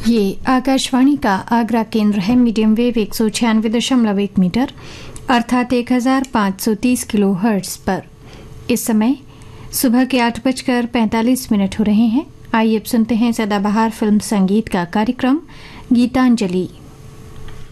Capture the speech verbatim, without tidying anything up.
ये आकाशवाणी का आगरा केंद्र है। मीडियम वेव एक सौ छियानवे दशमलव एक मीटर अर्थात एक हजार पाँच सौ तीस किलो हर्ट्ज पर इस समय सुबह के आठ बजकर पैंतालीस मिनट हो रहे हैं। आइए अब सुनते हैं सदाबहार फिल्म संगीत का कार्यक्रम गीतांजलि।